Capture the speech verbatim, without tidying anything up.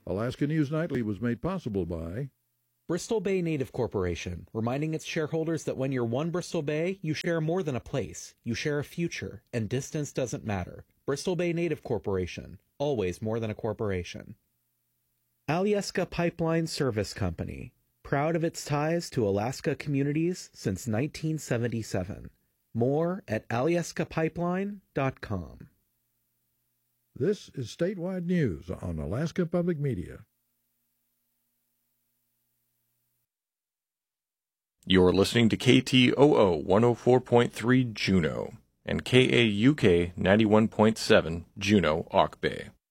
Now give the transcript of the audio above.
Alaska News Nightly was made possible by Bristol Bay Native Corporation, reminding its shareholders that when you're one Bristol Bay, you share more than a place. You share a future, and distance doesn't matter. Bristol Bay Native Corporation, always more than a corporation. Alyeska Pipeline Service Company, proud of its ties to Alaska communities since nineteen seventy-seven. More at alyeska pipeline dot com. This is Statewide News on Alaska Public Media. You're listening to K T O O one oh four point three Juneau and K A U K ninety-one point seven Juneau, Auk Bay.